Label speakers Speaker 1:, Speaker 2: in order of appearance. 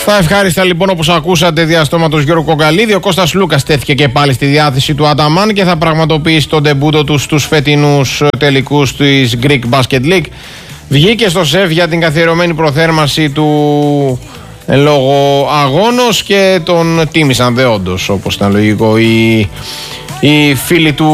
Speaker 1: Στα ευχάριστα λοιπόν, όπως ακούσατε, διαστόματος Γιώργο Κογκαλίδη, ο Κώστας Λούκας τέθηκε και πάλι στη διάθεση του Αταμάν και θα πραγματοποιήσει τον ντεμπούτο του στους φετινούς τελικούς της Greek Basket League. Βγήκε στο ΣΕΦ για την καθιερωμένη προθέρμανση του λόγω αγώνος και τον τίμησαν δεόντως, όπως ήταν λογικό, οι φίλοι του